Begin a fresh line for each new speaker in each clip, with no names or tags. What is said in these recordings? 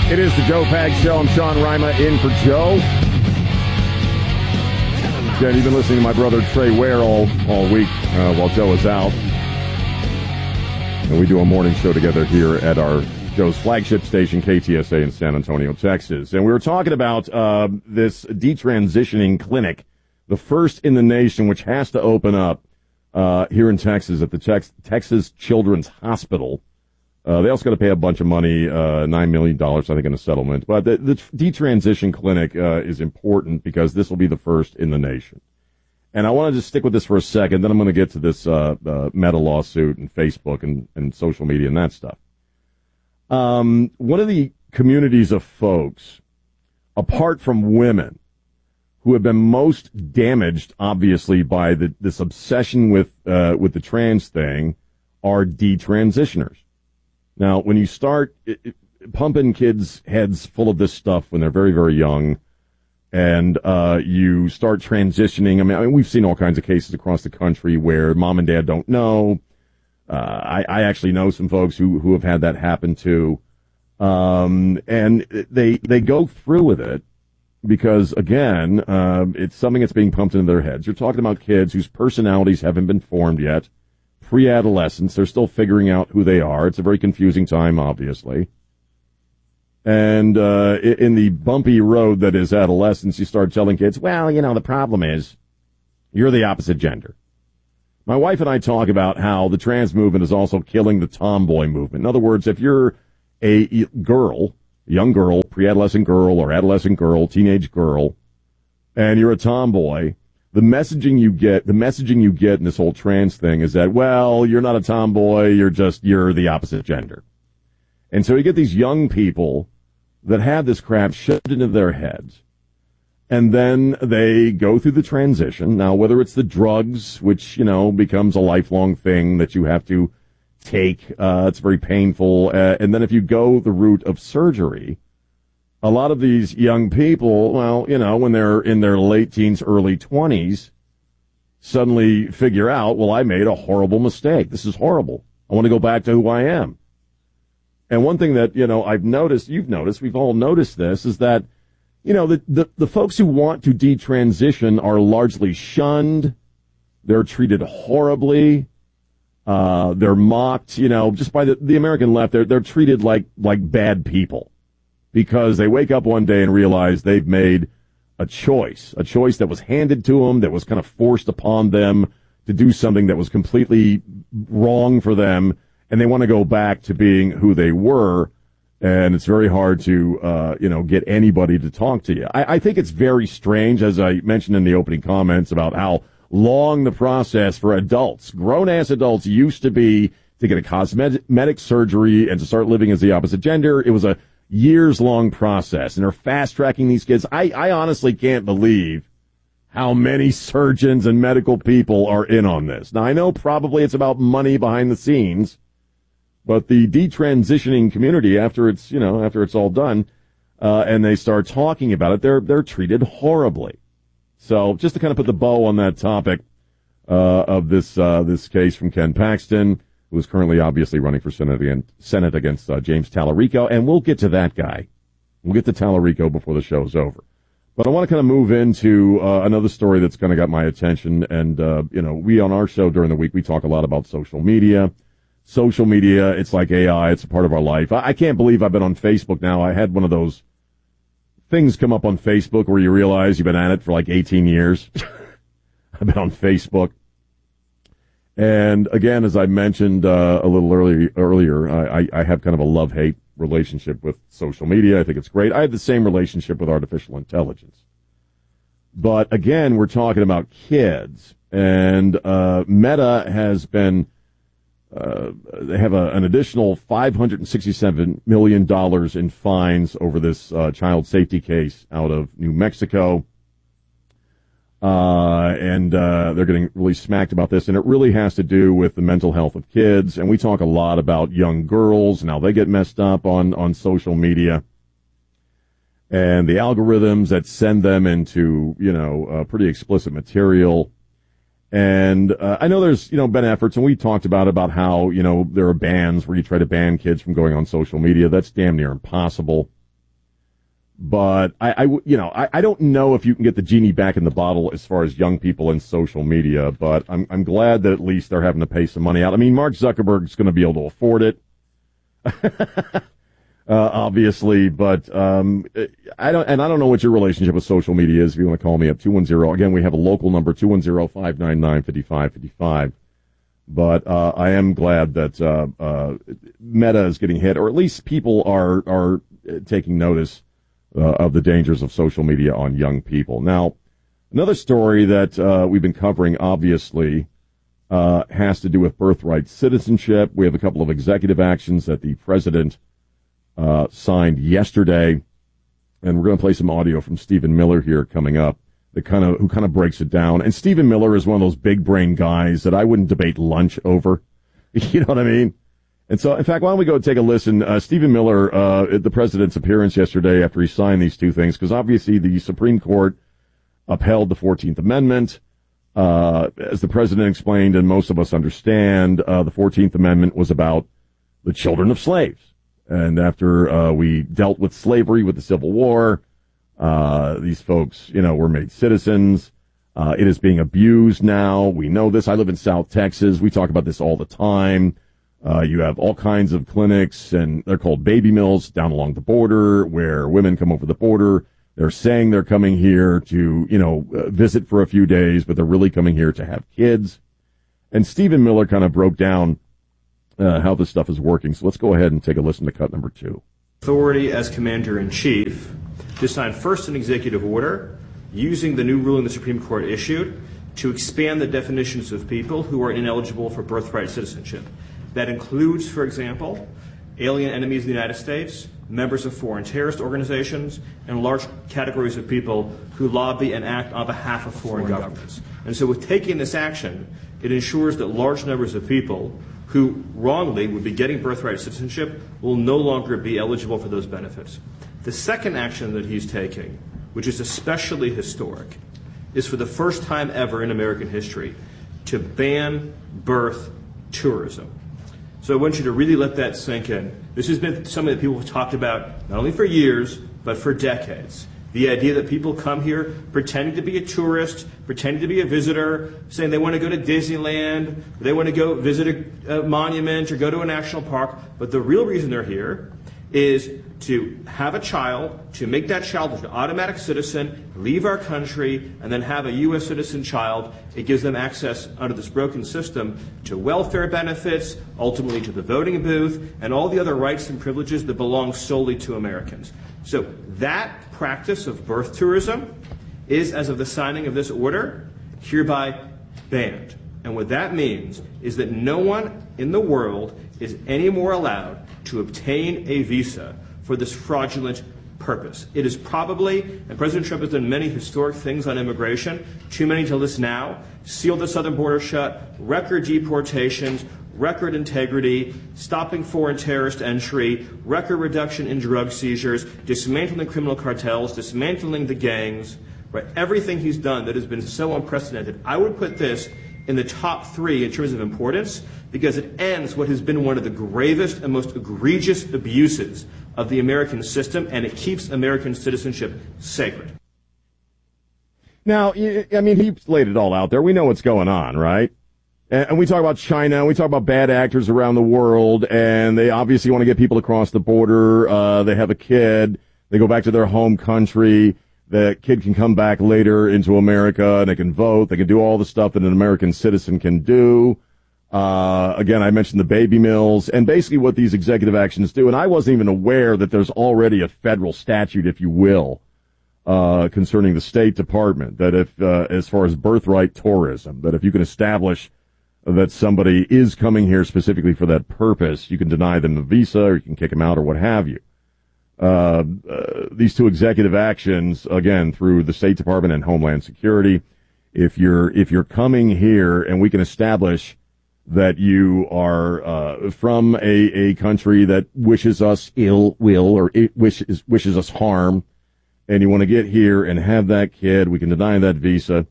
It is the Joe Pags Show. I'm Sean Rima in for Joe. Again, you've been listening to my brother Trey Ware all week while Joe is out. And we do a morning show together here at our Joe's flagship station, KTSA in San Antonio, Texas. And we were talking about this detransitioning clinic, the first in the nation, which has to open up here in Texas at the Texas Children's Hospital. They also got to pay a bunch of money, $9 million, I think, in a settlement. But the detransition clinic is important because this will be the first in the nation. And I want to just stick with this for a second. Then I'm going to get to this Meta lawsuit and Facebook and social media and that stuff. One of the communities of folks, apart from women, who have been most damaged, obviously, by this obsession with the trans thing, are detransitioners. Now, when you start pumping kids' heads full of this stuff when they're very, very young, and you start transitioning, I mean, we've seen all kinds of cases across the country where mom and dad don't know. I actually know some folks who have had that happen too, and they go through with it because, again, it's something that's being pumped into their heads. You're talking about kids whose personalities haven't been formed yet. Pre-adolescence, they're still figuring out who they are. It's a very confusing time, obviously. And in the bumpy road that is adolescence, you start telling kids, well, you know, the problem is you're the opposite gender. My wife and I talk about how the trans movement is also killing the tomboy movement. In other words, if you're a girl, young girl, pre-adolescent girl or adolescent girl, teenage girl, and you're a tomboy, the messaging you get in this whole trans thing is that, well, you're not a tomboy, you're the opposite gender. And so you get these young people that have this crap shoved into their heads, and then they go through the transition. Now, whether it's the drugs, which, you know, becomes a lifelong thing that you have to take, it's very painful, and then if you go the route of surgery, a lot of these young people, well, you know, when they're in their late teens, early 20s, suddenly figure out, well, I made a horrible mistake. This is horrible. I want to go back to who I am. And one thing that, you know, I've noticed, you've noticed, we've all noticed this, is that, you know, the folks who want to detransition are largely shunned. They're treated horribly. They're mocked, you know, just by the American left. They're treated like bad people, because they wake up one day and realize they've made a choice that was handed to them, that was kind of forced upon them to do something that was completely wrong for them, and they want to go back to being who they were, and it's very hard to, get anybody to talk to you. I think it's very strange, as I mentioned in the opening comments, about how long the process for adults, grown-ass adults, used to be to get a cosmetic surgery and to start living as the opposite gender. It was a years-long process, and they're fast-tracking these kids. I honestly can't believe how many surgeons and medical people are in on this. Now, I know probably it's about money behind the scenes, but the detransitioning community, after it's all done, and they start talking about it, they're treated horribly. So, just to kind of put the bow on that topic of this case from Ken Paxton, who is currently obviously running for Senate against James Tallarico, and we'll get to that guy. We'll get to Tallarico before the show's over. But I want to kind of move into another story that's kind of got my attention, and, we on our show during the week, we talk a lot about social media. Social media, it's like AI, it's a part of our life. I can't believe I've been on Facebook now. I had one of those things come up on Facebook where you realize you've been at it for like 18 years. I've been on Facebook. And again, as I mentioned a little earlier, I have kind of a love-hate relationship with social media. I think it's great. I have the same relationship with artificial intelligence. But again, we're talking about kids, and Meta has been, they have an additional $567 million in fines over this child safety case out of New Mexico. And they're getting really smacked about this, and it really has to do with the mental health of kids. And we talk a lot about young girls and how they get messed up on social media, and the algorithms that send them into, pretty explicit material. And I know there's, been efforts, and we talked about how, there are bans where you try to ban kids from going on social media. That's damn near impossible. But I don't know if you can get the genie back in the bottle as far as young people and social media, but I'm glad that at least they're having to pay some money out. I mean, Mark Zuckerberg's going to be able to afford it. Obviously, but I don't know what your relationship with social media is. If you want to call me up, 210. Again, we have a local number, 210-599-5555. But I am glad that Meta is getting hit, or at least people are taking notice of the dangers of social media on young people. Now, another story that we've been covering, obviously, has to do with birthright citizenship. We have a couple of executive actions that the president signed yesterday, and we're going to play some audio from Stephen Miller here coming up, who kind of breaks it down. And Stephen Miller is one of those big brain guys that I wouldn't debate lunch over. You know what I mean? And so, in fact, why don't we go take a listen? Stephen Miller, at the president's appearance yesterday after he signed these two things, because obviously the Supreme Court upheld the 14th Amendment. As the president explained, and most of us understand, the 14th Amendment was about the children of slaves. And after we dealt with slavery with the Civil War, these folks, were made citizens. It is being abused now. We know this. I live in South Texas. We talk about this all the time. You have all kinds of clinics, and they're called baby mills down along the border where women come over the border. They're saying they're coming here to, visit for a few days, but they're really coming here to have kids. And Stephen Miller kind of broke down how this stuff is working. So let's go ahead and take a listen to cut number 2.
Authority as Commander-in-Chief to sign first an executive order using the new ruling the Supreme Court issued to expand the definitions of people who are ineligible for birthright citizenship. That includes, for example, alien enemies of the United States, members of foreign terrorist organizations, and large categories of people who lobby and act on behalf of foreign governments. And so with taking this action, it ensures that large numbers of people who wrongly would be getting birthright citizenship will no longer be eligible for those benefits. The second action that he's taking, which is especially historic, is for the first time ever in American history to ban birth tourism. So I want you to really let that sink in. This has been something that people have talked about not only for years, but for decades. The idea that people come here pretending to be a tourist, pretending to be a visitor, saying they want to go to Disneyland, they want to go visit a monument or go to a national park, but the real reason they're here is to have a child, to make that child an automatic citizen, leave our country, and then have a U.S. citizen child. It gives them access under this broken system to welfare benefits, ultimately to the voting booth, and all the other rights and privileges that belong solely to Americans. So that practice of birth tourism is, as of the signing of this order, hereby banned. And what that means is that no one in the world is any more allowed to obtain a visa for this fraudulent purpose. It is probably, and President Trump has done many historic things on immigration, too many to list now, sealed the southern border shut, record deportations, record integrity, stopping foreign terrorist entry, record reduction in drug seizures, dismantling criminal cartels, dismantling the gangs, right? Everything he's done that has been so unprecedented. I would put this in the top 3 in terms of importance because it ends what has been one of the gravest and most egregious abuses of the American system, and it keeps American citizenship sacred.
Now, I mean, he laid it all out there. We know what's going on, right? And we talk about China, we talk about bad actors around the world, and they obviously want to get people across the border. They have a kid. They go back to their home country. The kid can come back later into America, and they can vote. They can do all the stuff that an American citizen can do. Again, I mentioned the baby mills, and basically what these executive actions do, and I wasn't even aware that there's already a federal statute, if you will, concerning the State Department, that if, as far as birthright tourism, that if you can establish that somebody is coming here specifically for that purpose, you can deny them the visa, or you can kick them out, or what have you. These two executive actions, again, through the State Department and Homeland Security, if you're coming here and we can establish that you are from a country that wishes us ill will or it wishes us harm, and you want to get here and have that kid, we can deny that visa.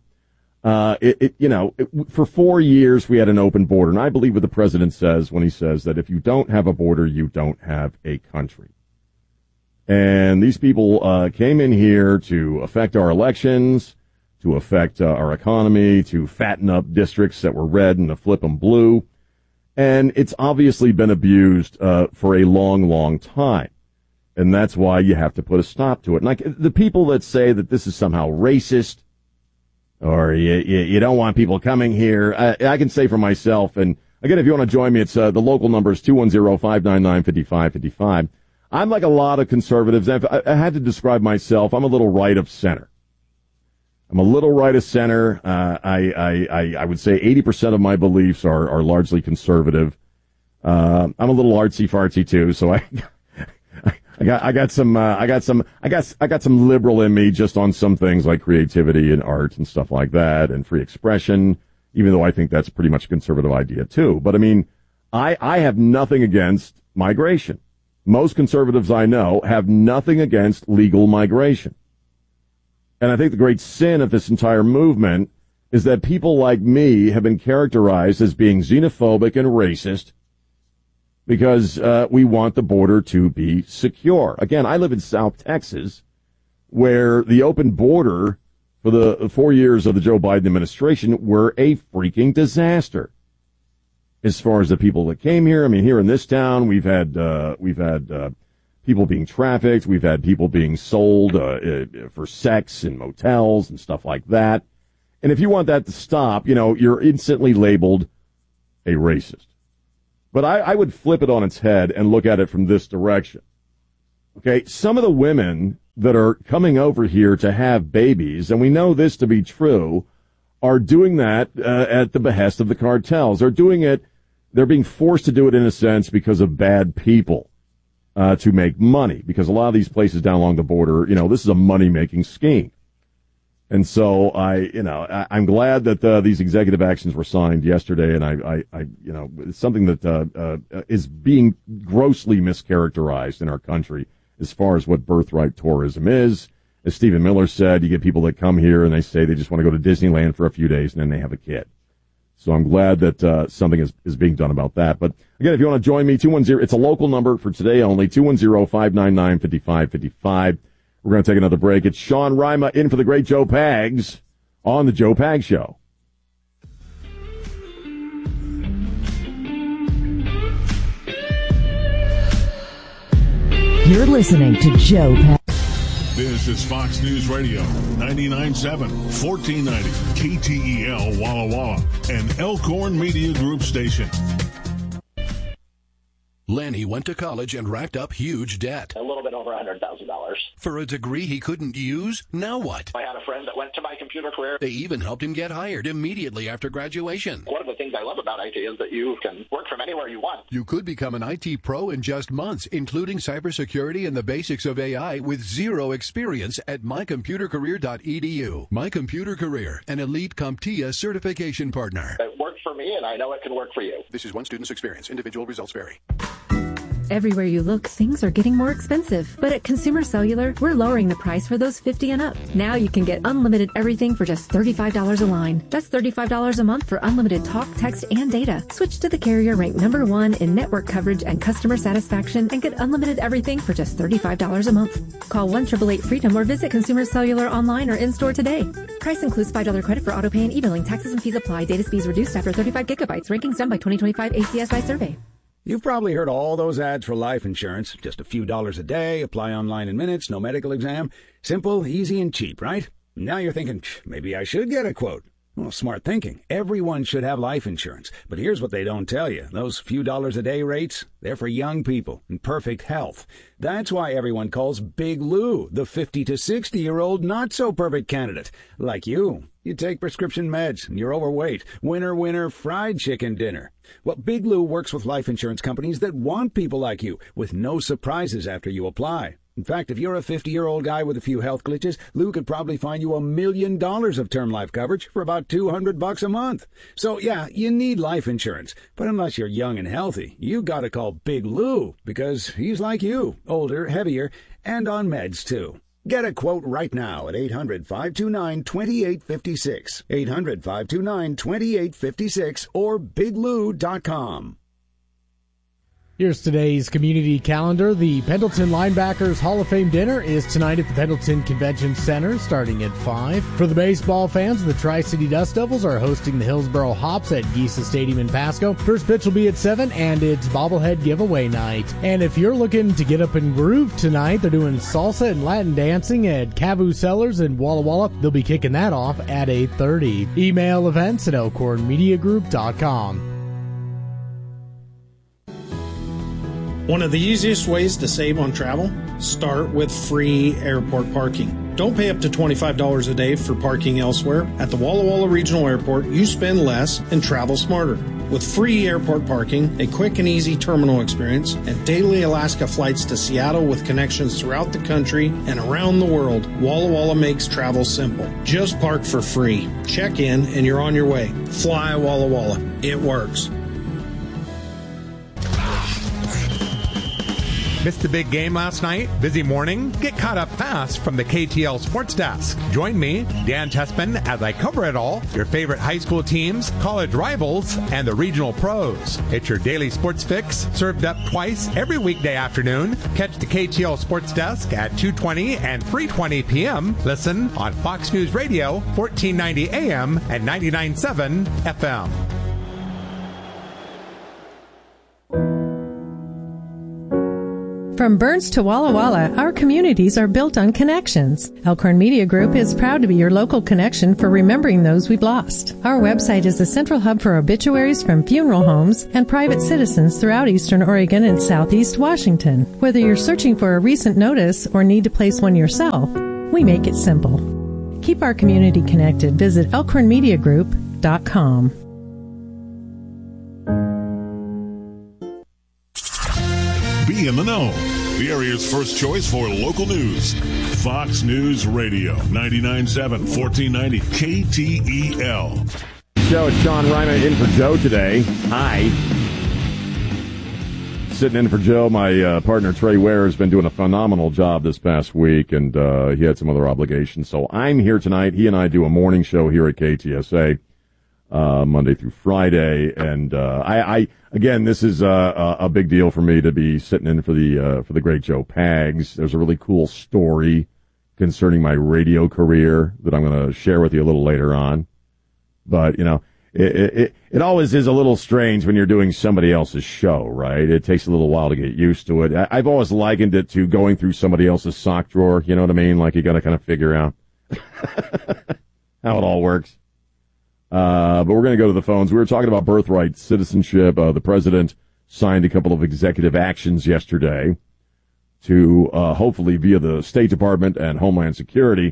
For 4 years we had an open border, and I believe what the president says when he says that if you don't have a border, you don't have a country. And these people came in here to affect our elections, to affect our economy, to fatten up districts that were red and to flip them blue. And it's obviously been abused for a long, long time. And that's why you have to put a stop to it. And like the people that say that this is somehow racist, or you don't want people coming here, I can say for myself, and again, if you want to join me, it's the local number is 210-599-5555. I'm like a lot of conservatives. If I had to describe myself, I'm a little right of center. I'm a little right of center. I would say 80% of my beliefs are largely conservative. I'm a little artsy fartsy too, so I got some liberal in me just on some things like creativity and art and stuff like that and free expression, even though I think that's pretty much a conservative idea too. But I mean, I have nothing against migration. Most conservatives I know have nothing against legal migration. And I think the great sin of this entire movement is that people like me have been characterized as being xenophobic and racist because we want the border to be secure. Again, I live in South Texas, where the open border for the 4 years of the Joe Biden administration were a freaking disaster. As far as the people that came here, I mean, here in this town, we've had people being trafficked, we've had people being sold for sex in motels and stuff like that. And if you want that to stop, you're instantly labeled a racist. But I would flip it on its head and look at it from this direction. Okay, some of the women that are coming over here to have babies, and we know this to be true, are doing that at the behest of the cartels. They're doing it, they're being forced to do it in a sense because of bad people to make money. Because a lot of these places down along the border, this is a money-making scheme. And so I'm glad that these executive actions were signed yesterday, and it's something that is being grossly mischaracterized in our country as far as what birthright tourism is. As Stephen Miller said, you get people that come here and they say they just want to go to Disneyland for a few days and then they have a kid. So I'm glad that something is being done about that. But again, if you want to join me, 210, it's a local number for today only, 210-599-5555. We're going to take another break. It's Sean Rima in for the great Joe Pags on the Joe Pags Show.
You're listening to Joe Pags.
This is Fox News Radio, 99.7, 1490, KTEL Walla Walla, and Elkhorn Media Group station.
Lenny went to college and racked up huge debt.
A little bit over $100,000.
For a degree he couldn't use? Now what?
I had a friend that went to My Computer Career.
They even helped him get hired immediately after graduation.
One of the things I love about IT is that you can work from anywhere you want.
You could become an IT pro in just months, including cybersecurity and the basics of AI with zero experience at mycomputercareer.edu. My Computer Career, an elite CompTIA certification partner.
It worked for me, and I know it can work for you.
This is one student's experience. Individual results vary.
Everywhere you look, things are getting more expensive. But at Consumer Cellular, we're lowering the price for those 50 and up. Now you can get unlimited everything for just $35 a line. That's $35 a month for unlimited talk, text, and data. Switch to the carrier ranked #1 in network coverage and customer satisfaction and get unlimited everything for just $35 a month. Call 1-888-FREEDOM or visit Consumer Cellular online or in-store today. Price includes $5 credit for auto pay and e-billing. Taxes and fees apply. Data speeds reduced after 35 gigabytes. Rankings done by 2025 ACSI survey.
You've probably heard all those ads for life insurance. Just a few dollars a day, apply online in minutes, no medical exam. Simple, easy, and cheap, right? Now you're thinking, maybe I should get a quote. Well, smart thinking. Everyone should have life insurance. But here's what they don't tell you. Those few dollars a day rates, they're for young people in perfect health. That's why everyone calls Big Lou the 50 to 60-year-old not-so-perfect candidate. Like you. You take prescription meds, and you're overweight. Winner, winner, fried chicken dinner. Well, Big Lou works with life insurance companies that want people like you, with no surprises after you apply. In fact, if you're a 50-year-old guy with a few health glitches, Lou could probably find you $1 million of term life coverage for about $200 a month. So, yeah, you need life insurance. But unless you're young and healthy, you gotta call Big Lou, because he's like you, older, heavier, and on meds, too. Get a quote right now at 800-529-2856, 800-529-2856, or biglou.com.
Here's today's community calendar. The Pendleton Linebackers Hall of Fame dinner is tonight at the Pendleton Convention Center starting at 5. For the baseball fans, the Tri-City Dust Devils are hosting the Hillsboro Hops at Geisa Stadium in Pasco. First pitch will be at 7, and it's bobblehead giveaway night. And if you're looking to get up and groove tonight, they're doing salsa and Latin dancing at Cavu Cellars in Walla Walla. They'll be kicking that off at 8:30. Email events at elkhornmediagroup.com.
One of the easiest ways to save on travel? Start with free airport parking. Don't pay up to $25 a day for parking elsewhere. At the Walla Walla Regional Airport, you spend less and travel smarter. With free airport parking, a quick and easy terminal experience, and daily Alaska flights to Seattle with connections throughout the country and around the world, Walla Walla makes travel simple. Just park for free. Check in and you're on your way. Fly Walla Walla. It works.
Missed the big game last night? Busy morning? Get caught up fast from the KTL Sports Desk. Join me, Dan Tessman, as I cover it all, your favorite high school teams, college rivals, and the regional pros. It's your daily sports fix, served up twice every weekday afternoon. Catch the KTL Sports Desk at 2:20 and 3:20 p.m. Listen on Fox News Radio, 1490 AM and 99.7 FM.
From Burns to Walla Walla, our communities are built on connections. Elkhorn Media Group is proud to be your local connection for remembering those we've lost. Our website is the central hub for obituaries from funeral homes and private citizens throughout Eastern Oregon and Southeast Washington. Whether you're searching for a recent notice or need to place one yourself, we make it simple. Keep our community connected. Visit elkhornmediagroup.com.
Be in the know. The area's first choice for local news. Fox News Radio, 99.7, 1490 KTEL.
Show, it's Sean Ryman in for Joe today. Hi. Sitting in for Joe, my partner Trey Ware has been doing a phenomenal job this past week, and he had some other obligations. So I'm here tonight. He and I do a morning show here at KTSA. Monday through Friday, and I again, this is a big deal for me to be sitting in for the great Joe Pags. There's a really cool story concerning my radio career that I'm going to share with you a little later on. But you know, it always is a little strange when you're doing somebody else's show, right? It takes a little while to get used to it. I've always likened it to going through somebody else's sock drawer. You know what I mean? Like you got to kind of figure out how it all works. But we're going to go to the phones. We were talking about birthright citizenship. The president signed a couple of executive actions yesterday to hopefully via the State Department and Homeland Security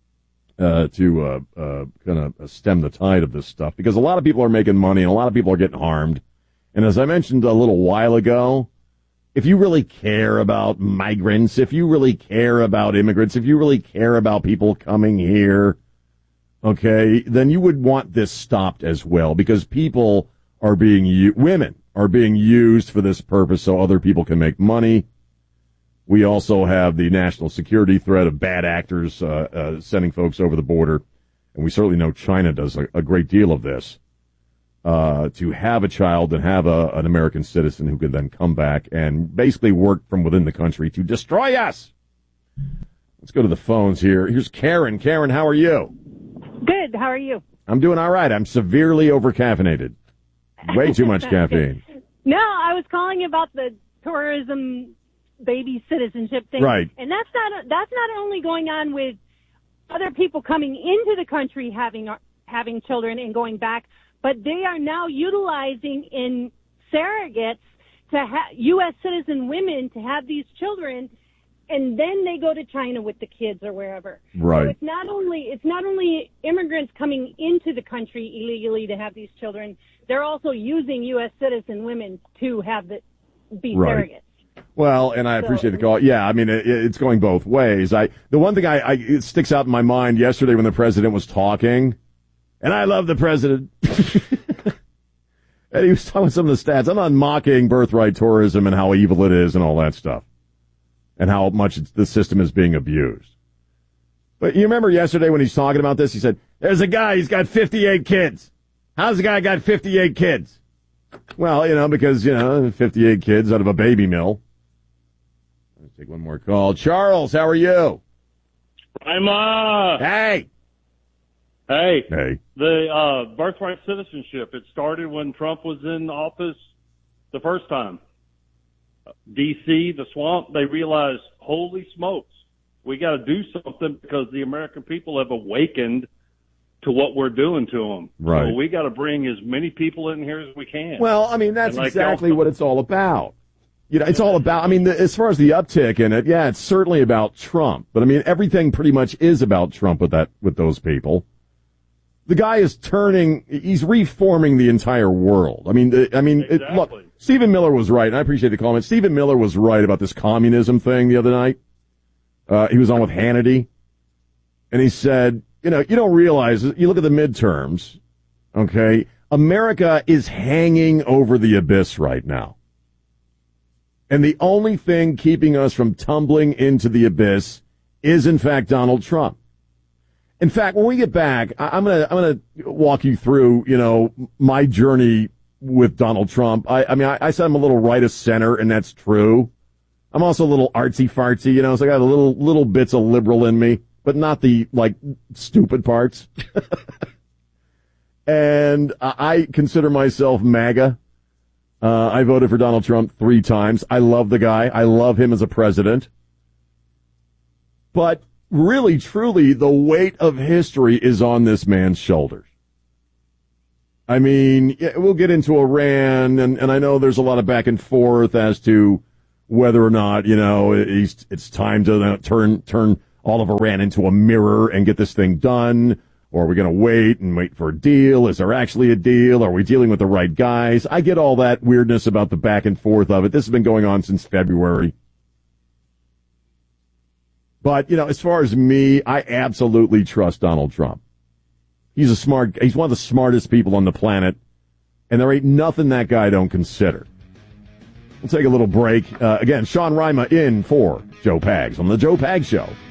to kind of stem the tide of this stuff, because a lot of people are making money and a lot of people are getting harmed. And as I mentioned a little while ago, if you really care about migrants, if you really care about immigrants, if you really care about people coming here, okay, then you would want this stopped as well, because people are women are being used for this purpose so other people can make money. We also have the national security threat of bad actors sending folks over the border, and we certainly know China does a great deal of this, to have a child and have an American citizen who can then come back and basically work from within the country to destroy us. Let's go to the phones here. Here's Karen. Karen, how are you?
Good. How are you?
I'm doing all right. I'm severely overcaffeinated. Way too much caffeine.
No, I was calling about the tourism baby citizenship thing.
Right.
And that's not only going on with other people coming into the country having children and going back, but they are now utilizing in surrogates to U.S. citizen women to have these children, and then they go to China with the kids or wherever.
Right.
So it's not only immigrants coming into the country illegally to have these children. They're also using U.S. citizen women to be surrogates.
Well, and I appreciate the call. Yeah, I mean, it's going both ways. The one thing it sticks out in my mind yesterday when the president was talking, and I love the president, and he was talking some of the stats. I'm not mocking birthright tourism and how evil it is and all that stuff, and how much the system is being abused. But you remember yesterday when he's talking about this, he said, there's a guy, he's got 58 kids. How's the guy got 58 kids? Well, because, 58 kids out of a baby mill. Let's take one more call. Charles, how are you? Hey.
Hey. The birthright citizenship, it started when Trump was in office the first time. D.C., the swamp, they realized, holy smokes, we got to do something because the American people have awakened to what we're doing to them.
Right.
So we got to bring as many people in here as we can.
Well, that's exactly what it's all about. It's all about, as far as the uptick in it, yeah, it's certainly about Trump. But, everything pretty much is about Trump with those people. The guy is he's reforming the entire world.
Exactly.
Look, Stephen Miller was right, and I appreciate the comment. Stephen Miller was right about this communism thing the other night. He was on with Hannity, and he said, you don't realize, you look at the midterms, okay, America is hanging over the abyss right now. And the only thing keeping us from tumbling into the abyss is, in fact, Donald Trump. In fact, when we get back, I'm gonna walk you through, my journey with Donald Trump. I said I'm a little right of center, and that's true. I'm also a little artsy fartsy, so I got a little bits of liberal in me, but not the stupid parts. And I consider myself MAGA. I voted for Donald Trump 3 times. I love the guy. I love him as a president. But really, truly, the weight of history is on this man's shoulders. We'll get into Iran, and I know there's a lot of back and forth as to whether or not, it's time to turn all of Iran into a mirror and get this thing done. Or are we going to wait for a deal? Is there actually a deal? Are we dealing with the right guys? I get all that weirdness about the back and forth of it. This has been going on since February. But, as far as me, I absolutely trust Donald Trump. He's one of the smartest people on the planet, and there ain't nothing that guy don't consider. We'll take a little break. Again, Sean Rima in for Joe Pags on the Joe Pags Show.